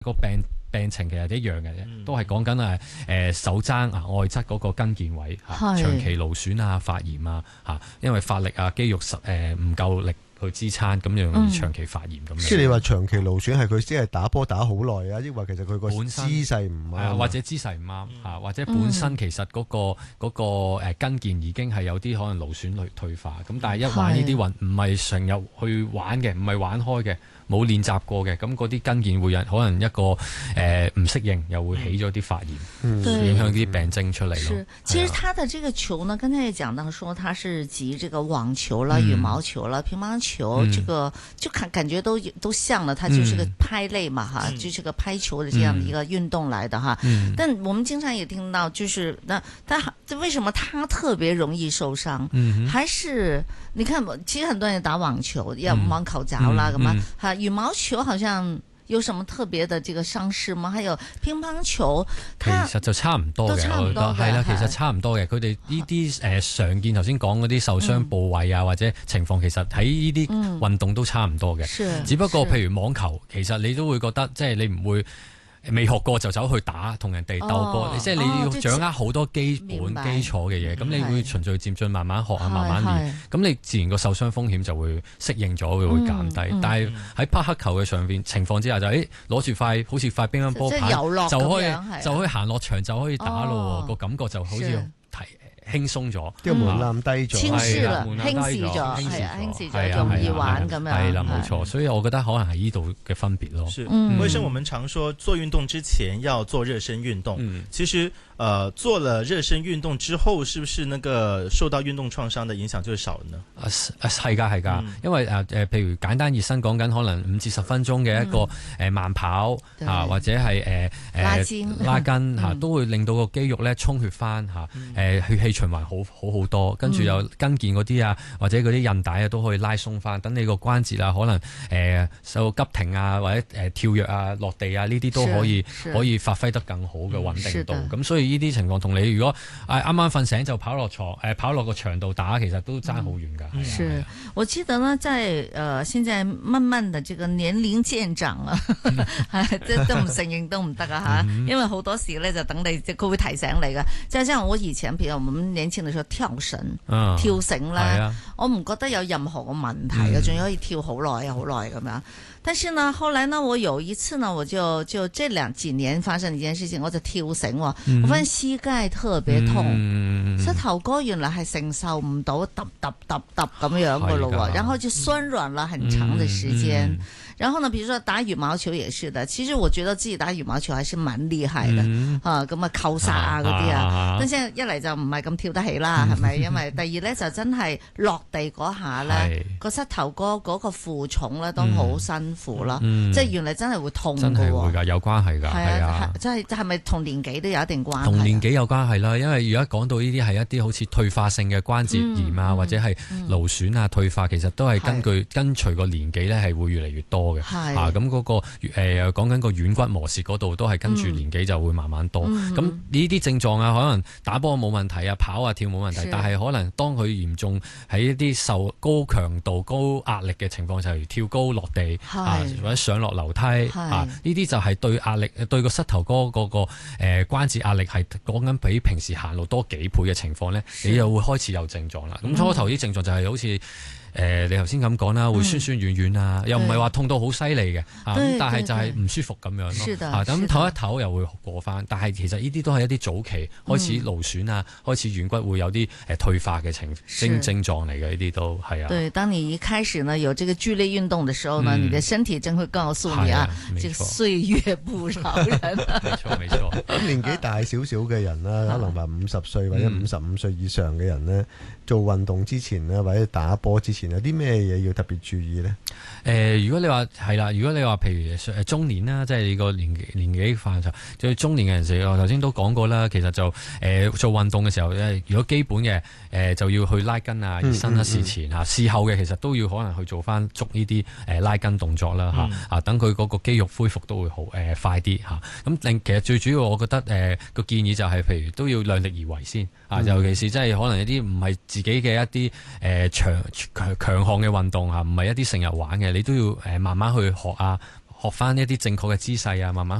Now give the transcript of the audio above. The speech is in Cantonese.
個病情其實一樣嘅啫，都係講緊手踭外側嗰個跟腱位長期勞損啊、發炎啊因為發力啊、肌肉唔夠力去支撐，咁樣容易長期發炎咁樣。 即係你話長期勞損係佢只係打波打好耐啊，抑或其實佢個姿勢唔啱， 或者姿勢唔啱或者本身其實嗰個跟腱已經係有啲可能勞損退化，咁但係一玩呢啲運唔係成日去玩嘅，唔係玩開嘅。冇練習過嘅，咁嗰啲跟腱會可能一個唔適應，又會起咗啲發炎，影響啲病徵出嚟咯。 是，其實他的這個球呢，剛才也講到說，它是集這個網球啦、羽毛球啦、乒乓球，這個就感覺都像了，它就是個拍類嘛，哈，就是個拍球的這樣的一個運動來的哈。但我們經常也聽到，就是但為什麼他特別容易受傷？還是你看，其實很多人打網球，要網球爪啦咁啊，羽毛球好像有什麼特別的這個傷勢嗎？還有乒乓球， 其實就差唔多嘅，我覺得係啦，其實差唔多嘅。佢哋呢啲常見頭先講嗰啲受傷部位啊，或者情況，其實喺呢啲運動都差唔多嘅。只不過譬如網球，其實你都會覺得即係你唔會未學過就走去打同人哋鬥波，即係你要掌握好多基本基礎嘅嘢，咁你會循序漸進慢慢學啊，慢慢練，咁你自然個受傷風險就會適應咗，會減低。但係喺匹克球嘅上邊情況之下就攞住塊好似塊乒乓波棒就可以行落場就可以打咯，個感覺就好似輕鬆咗， 啲門檻低咗， 輕視啦，輕視咗，係啊，輕視咗，容易玩咁樣。 係啦，冇錯，所以我覺得可能係呢度嘅分別咯。 是，為什麼我們常說做運動之前要做熱身運動？其實做了熱身運動之後，是不是那個受到運動創傷的影響就少了呢？ 係㗎，因為譬如簡單熱身講緊可能5至10分鐘嘅一個慢跑或者係拉筋都會令到個肌肉咧充血翻血氣循環好多，跟住有跟腱嗰啲或者嗰啲韌帶都可以拉鬆翻，等你個關節可能受急停或者跳躍落地呢啲都可以發揮得更好嘅穩定度。咁所以呢啲情況同你如果啱啱瞓醒就跑落個場度打，其實都爭好遠㗎。 是，我記得呢，在現在慢慢的這個年齡漸長啊，即都唔承認都唔得啊嚇，因為好多時咧就等你，佢會提醒你㗎。就係像我以前譬如我們年輕的時候跳繩咧，我唔覺得有任何嘅問題嘅，仲可以跳好耐咁樣。但是呢，後來呢，我有一次呢，我就這幾年發生一件事情，我就跳繩，我發現膝蓋特別痛，膝頭哥原來係承受唔到揼咁樣嘅咯喎，然後就酸軟了很長的時間。然後呢，比如說打羽毛球也是的，其實我覺得自己打羽毛球還是蠻厲害的，咁扣殺嗰啲但係一嚟就唔係咁跳得起啦，係咪？因為第二呢，就真係落地嗰下呢，個膝頭哥嗰個負重呢都好辛苦啦，即係原來真係會痛㗎喎，真係會㗎， 有關係㗎，係啊， 即係咪同年紀都有一定關係？ 同年紀有關係啦，因為而家講到呢啲係一啲好似退化性嘅關節炎或者係勞損退化，其實都係跟隨個年紀呢係會越嚟越多。咁嗰個講緊個軟骨磨蝕嗰度都係跟住年紀就會慢慢多。咁呢啲症狀可能打波冇問題跑跳冇問題，但係可能當佢嚴重喺一啲受高強度高壓力嘅情況，就如跳高落地或者上落樓梯呢啲就係對壓力對個膝頭哥嗰個關節壓力係講緊比平時行路多幾倍嘅情況呢，你就會開始有症狀啦。咁初頭啲症狀就係好似你頭先咁講啦，會酸酸軟軟又唔係話痛到好犀利嘅，咁但係就係唔舒服咁樣咯。咁唞一唞又會過翻，但係其實呢啲都係一啲早期開始勞損開始軟骨會有啲退化嘅症狀嚟嘅，呢啲都係啊。對，當你一開始呢有這個劇烈運動嘅時候呢，你的身體真會告訴你這個歲月不饒人。 沒錯。 咁年紀大少少嘅人啦，可能話50歲或者55歲以上嘅人呢，做運動之前呢，或者打波之前有啲咩嘢要特別注意呢？ 如果你話係啦，如果你話譬如中年啦，即係你個年紀範疇，最中年嘅人士，我頭先都講過啦。其實就做運動嘅時候如果基本嘅就要去拉筋熱身啦，事前事後嘅其實都要可能去做翻足呢啲拉筋動作啦等佢嗰個肌肉恢復都會好快啲咁其實最主要我覺得個建議就係譬如都要量力而為先尤其是即係可能一啲唔係自己嘅一啲強項嘅運動唔係一啲成日玩嘅，你都要慢慢去學學翻一啲正確嘅姿勢啊，慢慢